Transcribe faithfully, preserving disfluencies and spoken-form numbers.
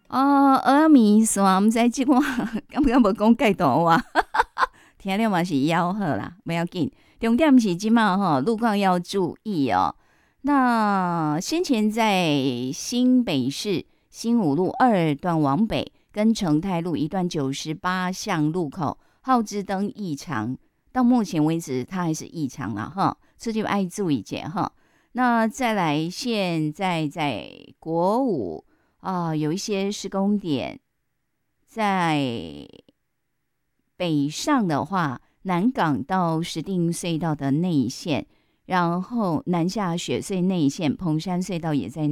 哦，阿弥线，毋知即款敢不敢无讲介大话，听了嘛是吆喝啦，不要紧。重点是即马哈路况要注意哦。那先前在新北市新五路二段往北跟成泰路一段九十八巷路口号志灯异常，到目前为止它还是异常了哈，这就爱注意一下哈。那再来，现在在国五啊、呃有一些施工点，在北上的话，南港到石碇隧道的内线，然后南下雪隧内线，蓬山隧道也在